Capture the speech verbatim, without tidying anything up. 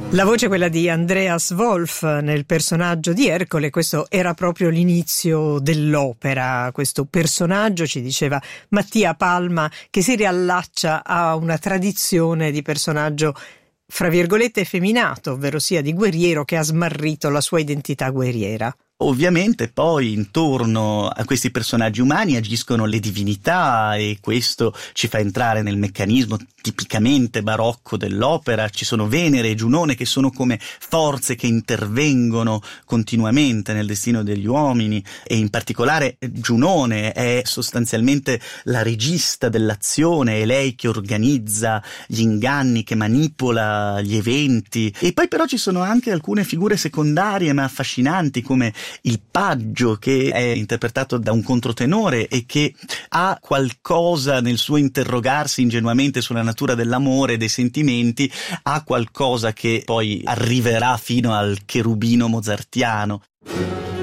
La voce è quella di Andreas Wolf nel personaggio di Ercole. Questo era proprio l'inizio dell'opera, questo personaggio, ci diceva Mattia Palma, che si riallaccia a una tradizione di personaggio fra virgolette effeminato, ovvero sia di guerriero che ha smarrito la sua identità guerriera. Ovviamente poi intorno a questi personaggi umani agiscono le divinità e questo ci fa entrare nel meccanismo tipicamente barocco dell'opera. Ci sono Venere e Giunone che sono come forze che intervengono continuamente nel destino degli uomini, e in particolare Giunone è sostanzialmente la regista dell'azione, è lei che organizza gli inganni, che manipola gli eventi. E poi però ci sono anche alcune figure secondarie ma affascinanti, come il paggio, che è interpretato da un controtenore e che ha qualcosa nel suo interrogarsi ingenuamente sulla natura dell'amore e dei sentimenti, ha qualcosa che poi arriverà fino al cherubino mozartiano.